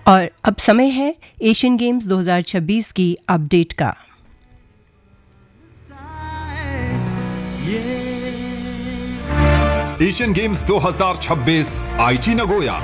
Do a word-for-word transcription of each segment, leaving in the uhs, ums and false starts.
और अब समय है एशियन गेम्स दो हज़ार छब्बीस की अपडेट का। एशियन गेम्स दो हज़ार छब्बीस आईची नगोया।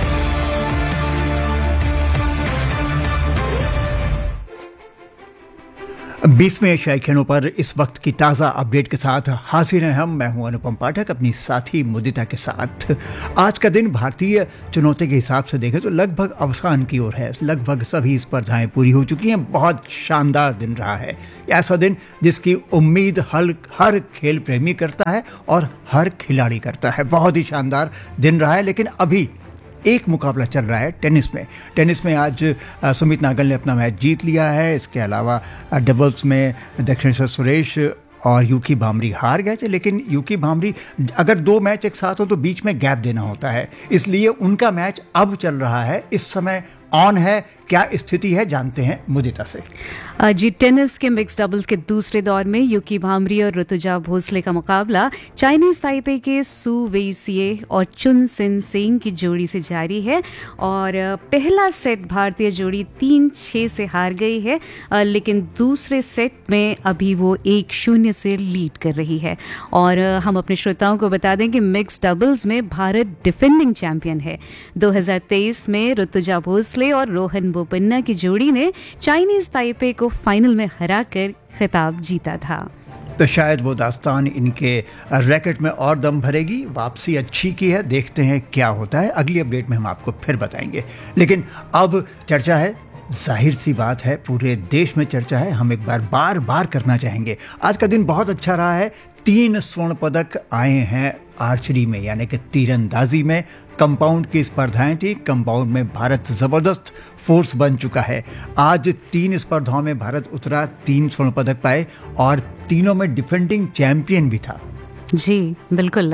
बीसवें एशियाई खेलों पर इस वक्त की ताज़ा अपडेट के साथ हाजिर हैं हम। मैं हूं अनुपम पाठक अपनी साथी मुदिता के साथ। आज का दिन भारतीय चुनौती के हिसाब से देखें तो लगभग अवसान की ओर है। लगभग सभी स्पर्धाएं पूरी हो चुकी हैं। बहुत शानदार दिन रहा है। ऐसा दिन जिसकी उम्मीद हर हर खेल प्रेमी करता है और हर खिलाड़ी करता है। बहुत ही शानदार दिन रहा है। लेकिन अभी एक मुकाबला चल रहा है टेनिस में। टेनिस में आज सुमित नागल ने अपना मैच जीत लिया है। इसके अलावा डबल्स में दक्षिणेश्वर सुरेश और यूकी भांबरी हार गए थे। लेकिन यूकी भांबरी, अगर दो मैच एक साथ हो तो बीच में गैप देना होता है, इसलिए उनका मैच अब चल रहा है, इस समय ऑन है। क्या स्थिति है जानते हैं मुदिता से। जी, टेनिस के मिक्स डबल्स के दूसरे दौर में यूकी भांबरी और ऋतुजा भोसले का मुकाबला चाइनीज ताइपे के सू वेइसिए और चुन सिन सेंग की जोड़ी से जारी है। और पहला सेट भारतीय जोड़ी तीन छः से हार गई है, लेकिन दूसरे सेट में अभी वो एक शून्य से लीड कर रही है। और हम अपने श्रोताओं को बता दें कि मिक्स डबल्स में भारत डिफेंडिंग चैंपियन है। दो हज़ार तेईस में ऋतुजा भोसले और रोहन बोपन्ना की जोड़ी ने चाइनीज ताइपे को फाइनल में हराकर खिताब जीता था। तो शायद वो दास्तान इनके रैकेट में और दम भरेगी। वापसी अच्छी की है, देखते हैं क्या होता है। अगली अपडेट में हम आपको फिर बताएंगे। लेकिन अब चर्चा है, जाहिर सी बात है पूरे देश में चर्चा है, हम एक बार बार बार करना चाहेंगे। आज का दिन बहुत अच्छा रहा है। तीन स्वर्ण पदक आए हैं आर्चरी में, यानी कि तीरंदाजी में। कंपाउंड की स्पर्धाएं थी। कंपाउंड में भारत जबरदस्त फोर्स बन चुका है। आज तीन स्पर्धाओं में भारत उतरा, तीन स्वर्ण पदक पाए और तीनों में डिफेंडिंग चैंपियन भी था। जी बिल्कुल।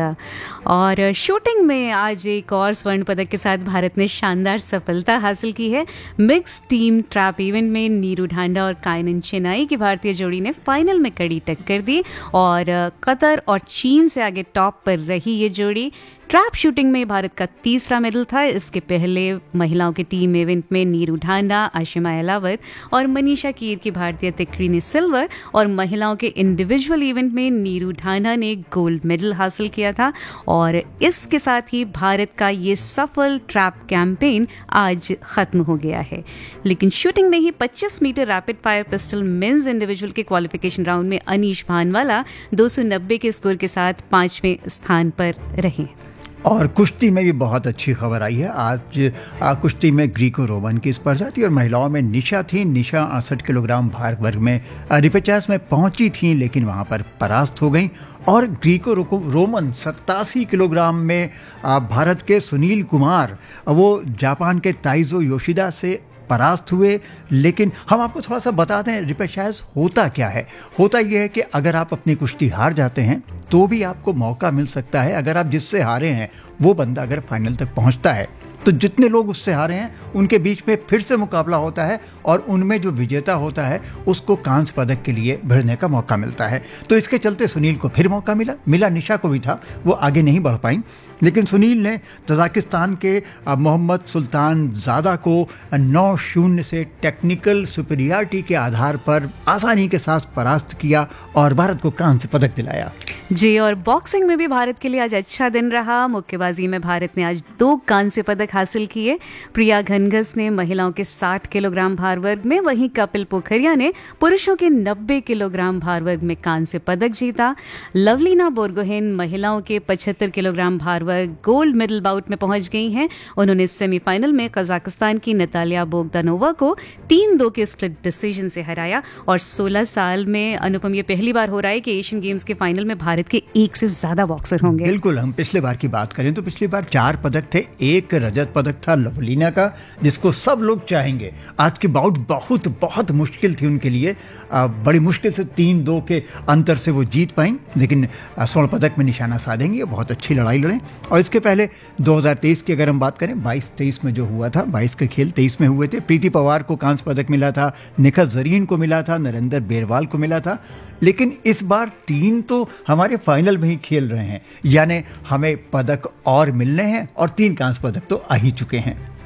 और शूटिंग में आज एक और स्वर्ण पदक के साथ भारत ने शानदार सफलता हासिल की है। मिक्स टीम ट्रैप इवेंट में नीरू ढांडा और कायनन चेनाई की भारतीय जोड़ी ने फाइनल में कड़ी टक्कर दी और कतर और चीन से आगे टॉप पर रही ये जोड़ी। ट्रैप शूटिंग में भारत का तीसरा मेडल था। इसके पहले महिलाओं के टीम इवेंट में नीरू ढांडा, आशिमा अलावत और मनीषा कीर की भारतीय तिकड़ी ने सिल्वर, और महिलाओं के इंडिविजुअल इवेंट में नीरू ढांडा ने गोल्ड मेडल हासिल किया था। और इसके साथ ही भारत का ये सफल ट्रैप कैंपेन आज खत्म हो गया है। लेकिन शूटिंग में ही पच्चीस metre rapid fire pistol mains individual के क्वालिफिकेशन राउंड में अनीश भानवाला दो सौ नब्बे के स्कोर के साथ पांचवें स्थान पर रहे। और कुश्ती में भी बहुत अच्छी खबर आई है। आज आ, कुश्ती में ग्रीको रोमन की स्पर्धा थी और महिलाओं में निशा थी। निशा अड़सठ किलोग्राम भार वर्ग में रिपेचेस में पहुंची थी, लेकिन वहां पर परास्त हो गई। और ग्रीको रोमन सत्तासी किलोग्राम में आ, भारत के सुनील कुमार, वो जापान के ताइजो योशिदा से परास्त हुए। लेकिन हम आपको थोड़ा सा बता दें रिपेचेस होता क्या है। होता यह है कि अगर आप अपनी कुश्ती हार जाते हैं तो भी आपको मौका मिल सकता है। अगर आप जिससे हारे हैं वो बंदा अगर फाइनल तक पहुंचता है तो जितने लोग उससे हारे हैं उनके बीच में फिर से मुकाबला होता है और उनमें जो विजेता होता है उसको कांस्य पदक के लिए भिड़ने का मौका मिलता है। तो इसके चलते सुनील को फिर मौका मिला मिला निशा को भी था, वो आगे नहीं बढ़ पाई। लेकिन सुनील ने तजाकिस्तान के मोहम्मद सुल्तान ज़ादा को नौ शून्य से टेक्निकल सुपीरियरिटी के आधार पर आसानी के साथ परास्त किया और भारत को कांस्य पदक दिलाया। जी, और बॉक्सिंग में भी भारत के लिए आज अच्छा दिन रहा। मुक्केबाजी में भारत ने आज दो कांस्य पदक हासिल किए। प्रिया घनघस ने महिलाओं के साठ किलोग्राम भार वर्ग में, वहीं कपिल पोखरिया ने पुरुषों के नब्बे किलोग्राम भार वर्ग में कांस्य पदक जीता। लवलीना बोरगोहेन महिलाओं के पचहत्तर किलोग्राम भार वर्ग गोल्ड मेडल बाउट में पहुंच गई हैं। उन्होंने सेमीफाइनल में कजाकिस्तान की नतालिया बोगदानोवा को तीन दो के स्प्लिट डिसीजन से हराया। और सोलह साल में अनुपम ये पहली बार हो रहा है कि एशियन गेम्स के फाइनल में भारत के एक से ज्यादा बॉक्सर होंगे। बिल्कुल, हम पिछले बार की बात करें तो पिछली बार चार पदक थे। एक रजत पदक था लवलीना का, जिसको सब लोग चाहेंगे। आज की बाउट बहुत बहुत मुश्किल थी उनके लिए। आ, बड़ी मुश्किल से तीन दो के अंतर से वो जीत पाई, लेकिन स्वर्ण पदक में निशाना साधेंगे। बहुत अच्छी लड़ाई लड़े। और इसके पहले दो हज़ार तेईस की अगर हम बात करें, बाईस तेईस में जो हुआ था, बाईस के खेल तेईस में हुए थे। प्रीति पवार को कांस्य पदक मिला था, निखत जरीन को मिला था, नरेंद्र बेरवाल को मिला था। लेकिन इस बार तीन तो हमारे फाइनल में ही खेल रहे हैं, यानी हमें पदक और मिलने हैं और तीन कांस्य पदक तो आ ही चुके हैं।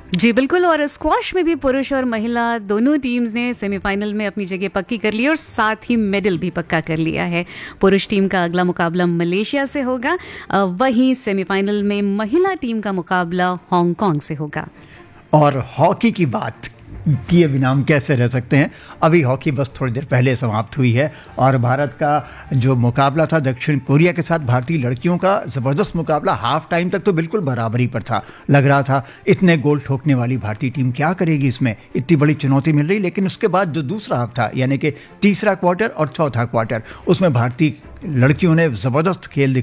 जी बिल्कुल। और स्क्वॉश में भी पुरुष और महिला दोनों टीम्स ने सेमीफाइनल में अपनी जगह पक्की कर ली और साथ ही मेडल भी पक्का कर लिया है। पुरुष टीम का अगला मुकाबला मलेशिया से होगा, वहीं सेमीफाइनल में महिला टीम का मुकाबला हांगकांग से होगा। और हॉकी की बात किए बिना हम कैसे रह सकते हैं। अभी हॉकी बस थोड़ी देर पहले समाप्त हुई है और भारत का जो मुकाबला था दक्षिण कोरिया के साथ, भारतीय लड़कियों का ज़बरदस्त मुकाबला, हाफ टाइम तक तो बिल्कुल बराबरी पर था। लग रहा था इतने गोल ठोकने वाली भारतीय टीम क्या करेगी, इसमें इतनी बड़ी चुनौती मिल रही। लेकिन उसके बाद जो दूसरा हाफ था, यानी कि तीसरा क्वार्टर और चौथा क्वार्टर, उसमें भारतीय लड़कियों ने ज़बरदस्त खेल